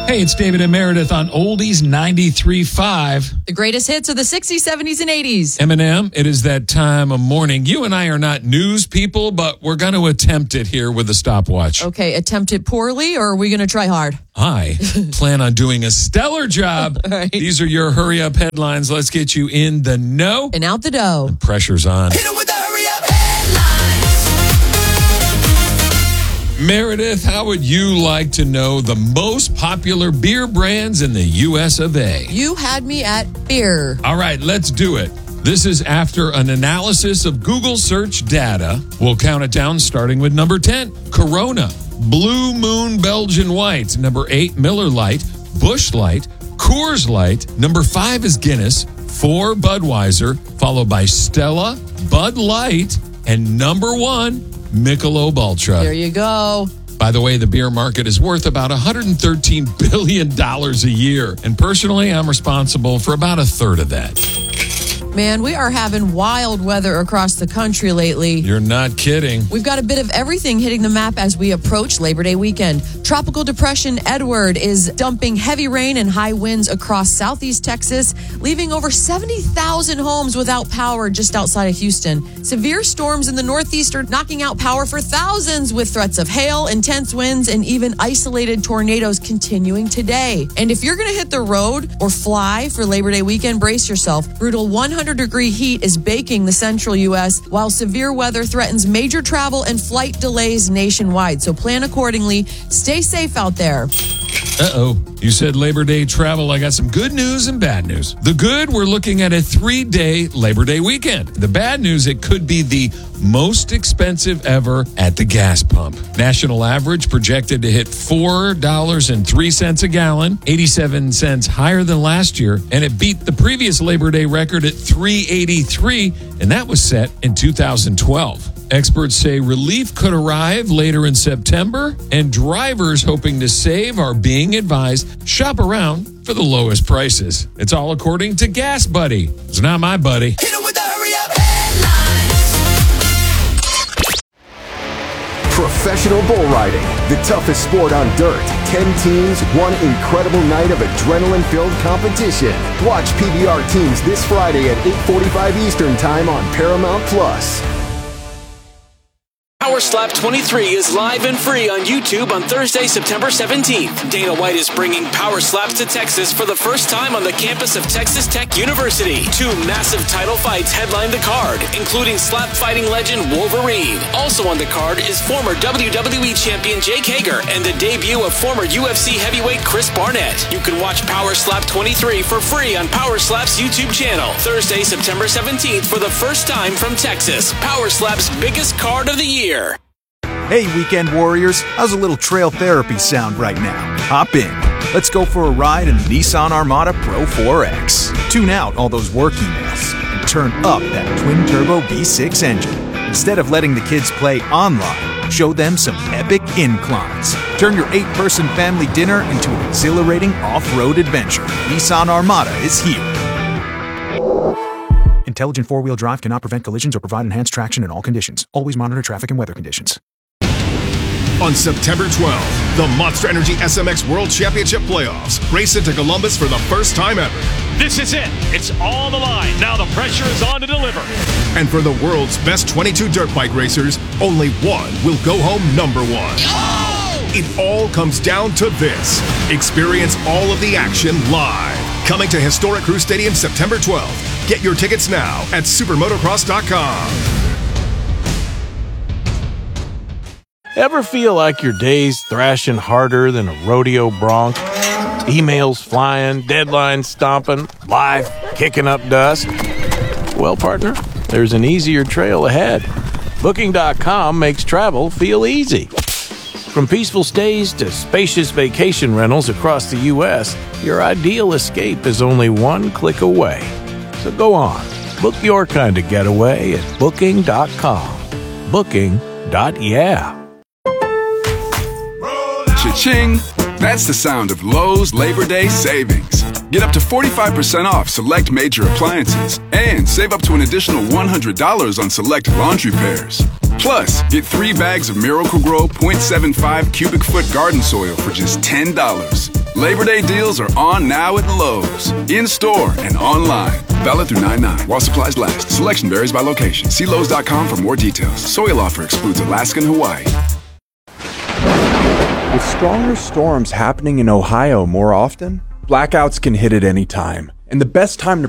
Hey, it's David and Meredith on Oldies 93.5. The greatest hits of the 60s, 70s, and 80s. Eminem, it is that time of morning. You and I are not news people, but we're going to attempt it here with a stopwatch. Okay, attempt it poorly, or are we going to try hard? I plan on doing a stellar job. Right. These are your hurry-up headlines. Let's get you in the know. And out the dough. Pressure's on. Hit it with the hurry-up headlines. Meredith, how would you like to know the most popular beer brands in the U.S. of A? You had me at beer. All right, let's do it. This is after an analysis of Google search data. We'll count it down starting with number 10, Corona, Blue Moon Belgian White, number 8, Miller Lite, Busch Light, Coors Light, number 5 is Guinness, 4, Budweiser, followed by Stella, Bud Light, and number 1, Michelob Ultra. There you go. By the way, the beer market is worth about $113 billion a year. And personally, I'm responsible for about a third of that. Man, we are having wild weather across the country lately. You're not kidding. We've got a bit of everything hitting the map as we approach Labor Day weekend. Tropical Depression Edward is dumping heavy rain and high winds across southeast Texas, leaving over 70,000 homes without power just outside of Houston. Severe storms in the northeast are knocking out power for thousands, with threats of hail, intense winds, and even isolated tornadoes continuing today. And if you're going to hit the road or fly for Labor Day weekend, brace yourself. Brutal 100-degree heat is baking the central U.S., while severe weather threatens major travel and flight delays nationwide. So plan accordingly. Stay safe out there. Uh-oh. You said Labor Day travel. I got some good news and bad news. The good, we're looking at a 3-day Labor Day weekend. The bad news, it could be the most expensive ever at the gas pump. National average projected to hit $4.03 a gallon, 87 cents higher than last year, and it beat the previous Labor Day record at $3.83, and that was set in 2012. Experts say relief could arrive later in September, and drivers hoping to save are being advised shop around for the lowest prices. It's all according to Gas Buddy. It's not my buddy. Hit it with the hurry-up headlines. Professional bull riding, the toughest sport on dirt. 10 teams, one incredible night of adrenaline-filled competition. Watch PBR teams this Friday at 8:45 Eastern Time on Paramount Plus. Power Slap 23 is live and free on YouTube on Thursday, September 17th. Dana White is bringing Power Slaps to Texas for the first time on the campus of Texas Tech University. 2 massive title fights headline the card, including slap fighting legend Wolverine. Also on the card is former WWE champion Jake Hager and the debut of former UFC heavyweight Chris Barnett. You can watch Power Slap 23 for free on Power Slap's YouTube channel. Thursday, September 17th for the first time from Texas. Power Slap's biggest card of the year. Hey, weekend warriors, how's a little trail therapy sound right now? Hop in. Let's go for a ride in the Nissan Armada Pro 4X. Tune out all those work emails and turn up that twin-turbo V6 engine. Instead of letting the kids play online, show them some epic inclines. Turn your 8-person family dinner into an exhilarating off-road adventure. Nissan Armada is here. Intelligent four-wheel drive cannot prevent collisions or provide enhanced traction in all conditions. Always monitor traffic and weather conditions. On September 12th, the Monster Energy SMX World Championship Playoffs race into Columbus for the first time ever. This is it. It's all on the line. Now the pressure is on to deliver. And for the world's best 22 dirt bike racers, only one will go home number 1. Oh! It all comes down to this. Experience all of the action live. Coming to Historic Crew Stadium September 12th. Get your tickets now at supermotocross.com. Ever feel like your day's thrashing harder than a rodeo bronc? Emails flying, deadlines stomping, life kicking up dust? Well, partner, there's an easier trail ahead. Booking.com makes travel feel easy. From peaceful stays to spacious vacation rentals across the U.S., your ideal escape is only one click away. So go on, book your kind of getaway at Booking.com. Booking.yeah. Cha-ching! That's the sound of Lowe's Labor Day savings. Get up to 45% off select major appliances and save up to an additional $100 on select laundry pairs. Plus, get 3 bags of Miracle-Gro 0.75 cubic foot garden soil for just $10. Labor Day deals are on now at Lowe's. In-store and online. Valid through 9/9 while supplies last. Selection varies by location. See Lowe's.com for more details. Soil offer excludes Alaska and Hawaii. With stronger storms happening in Ohio more often, blackouts can hit at any time. And the best time to